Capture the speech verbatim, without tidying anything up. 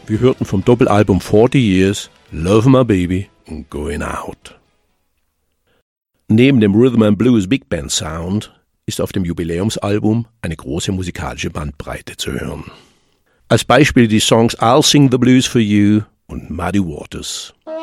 Wir hörten vom Doppelalbum forty Years Love My Baby und Going Out. Neben dem Rhythm and Blues Big Band Sound ist auf dem Jubiläumsalbum eine große musikalische Bandbreite zu hören. Als Beispiel die Songs I'll Sing the Blues for You und Muddy Waters.